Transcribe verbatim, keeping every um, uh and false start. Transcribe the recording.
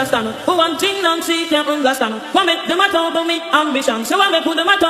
understand. For one thing, Nancy can't understand. What make them a talk about me ambition? So I make put them a talk.